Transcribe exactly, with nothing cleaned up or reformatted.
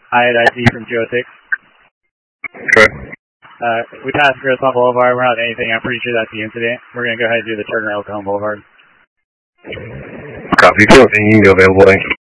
Hi, I D from two oh six. Okay. Uh, we passed Griswold Boulevard. We're not anything. I'm pretty sure that's the incident. We're going to go ahead and do the turn around Elkhorn Boulevard. Copy. Anything available, thank you.